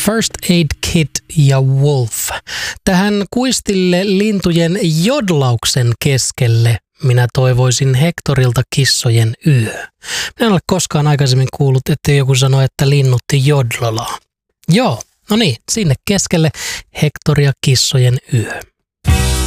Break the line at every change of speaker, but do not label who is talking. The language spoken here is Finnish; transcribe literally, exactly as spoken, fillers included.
First Aid Kit ja Wolf. Tähän kuistille lintujen jodlauksen keskelle minä toivoisin Hectorilta Kissojen yö. Minä en ole koskaan aikaisemmin kuullut, että joku sanoi, että linnutti jodlalaa. Joo, no niin, sinne keskelle Hector ja Kissojen yö.